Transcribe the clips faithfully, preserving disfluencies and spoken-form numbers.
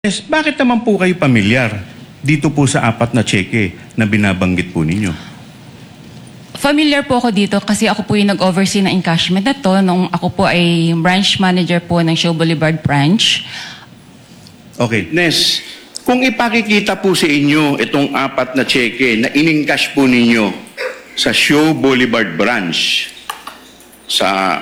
Yes, bakit naman po kayo pamilyar dito po sa apat na cheque na binabanggit po ninyo? Familiar po ako dito kasi ako po yung nag-oversee ng encashment na to nung ako po ay branch manager po ng Shaw Boulevard branch. Okay. Nes, kung ipakikita po sa inyo itong apat na cheque na in-encash po ninyo sa Shaw Boulevard branch, sa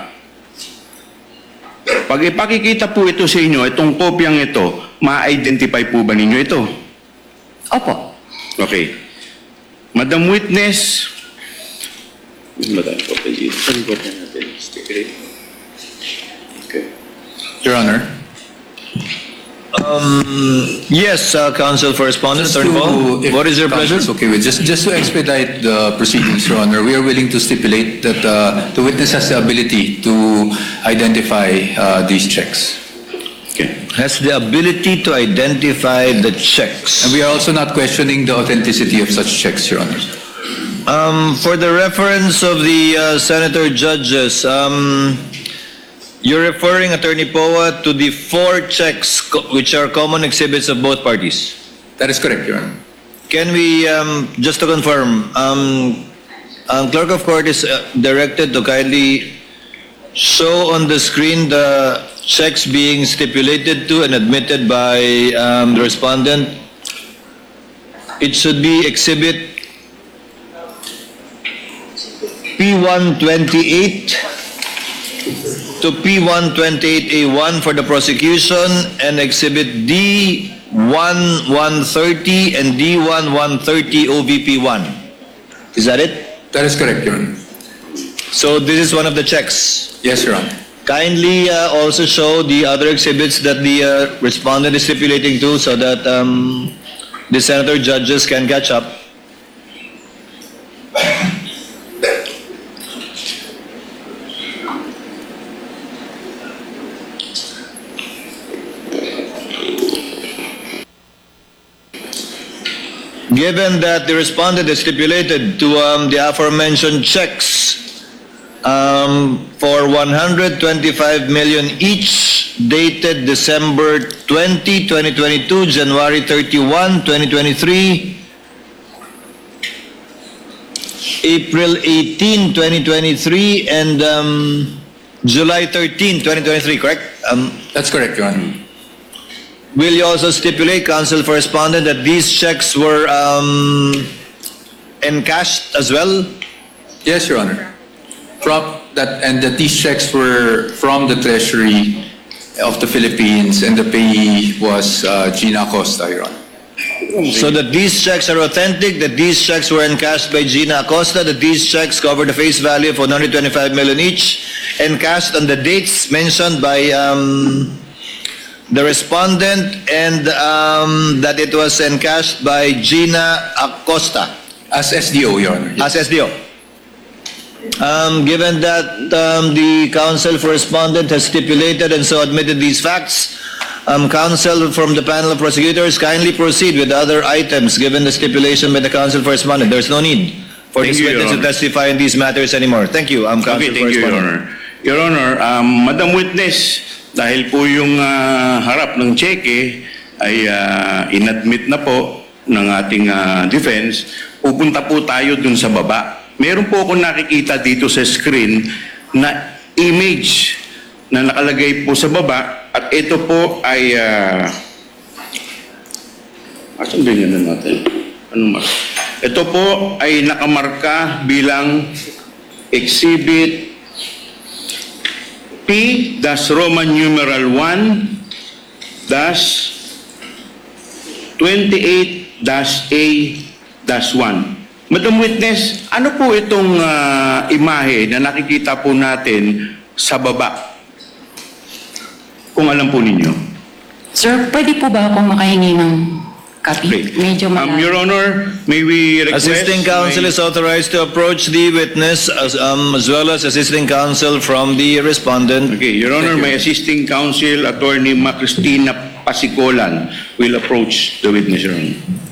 pag ipakikita po ito sa inyo, itong kopyang ito, ma-identify po ba ninyo ito? Opo. Okay. Madam Witness, Madam Okay. Your Honor. Um, yes, uh, Counsel for Respondent, Attorney Paul. What is your pleasure? Okay, with just just to expedite the proceedings, Your Honor, we are willing to stipulate that uh, the witness has the ability to identify uh, these checks. Okay. Has the ability to identify the checks. And we are also not questioning the authenticity of such checks, Your Honor. Um, for the reference of the uh, Senator Judges, um, you're referring, Attorney Poa, to the four checks co which are common exhibits of both parties. That is correct, Your Honor. Can we, um, just to confirm, um, um, Clerk of Court is uh, directed to kindly show on the screen the checks being stipulated to and admitted by um, the respondent. It should be exhibit P one twenty-eight to P one twenty-eight A one for the prosecution and exhibit D one one thirty and D one one thirty O V P one. Is that it? That is correct, Your Honor. So this is one of the checks. Yes, Your Honor. Kindly uh, also show the other exhibits that the uh, respondent is stipulating to so that um, the Senator Judges can catch up. Given that the respondent is stipulated to um, the aforementioned checks um, for one hundred twenty-five million each, dated December twentieth, twenty twenty-two, January thirty-first, twenty twenty-three, April eighteenth, twenty twenty-three, and um, July thirteenth, twenty twenty-three, correct? Um, That's correct, Your Honor. Will you also stipulate, Counsel for Respondent, that these checks were um, encashed as well? Yes, Your Honor. From that, and that these checks were from the Treasury of the Philippines, and the payee was uh, Gina Acosta, Your Honor. So that these checks are authentic, that these checks were encashed by Gina Acosta, that these checks cover the face value of one hundred twenty-five million each, encashed on the dates mentioned by um, the respondent, and um, that it was encashed by Gina Acosta. As S D O, Your Honor. As S D O. Um, given that um, the counsel for respondent has stipulated and so admitted these facts, um, counsel from the panel of prosecutors, kindly proceed with other items given the stipulation by the counsel for respondent. There's no need for Thank this you, witness to testify in these matters anymore. Thank you, um, counsel Okay, for thank you, Your respondent. Honor. Your Honor, um, Madam Witness, dahil po yung uh, harap ng cheque ay uh, inadmit na po ng ating uh, defense, pupunta po tayo dun sa baba. Meron po akong nakikita dito sa screen na image na nakalagay po sa baba at ito po ay uh, asan ba yun natin? Ano ma? Ito po ay nakamarka bilang exhibit P dash Roman numeral one dash twenty-eight dash A dash one. Madam Witness, ano po itong uh, imahe na nakikita po natin sa baba? Kung alam po ninyo. Sir, pwede po ba akong makahingi ng copy? Great. Medyo Um, Your malalim. Honor, may we request... Assisting counsel may- is authorized to approach the witness as, um, as well as assisting counsel from the respondent. Okay, Your Honor, my assisting counsel, Attorney Ma Cristina Pasicolan, will approach the witness, Your Honor.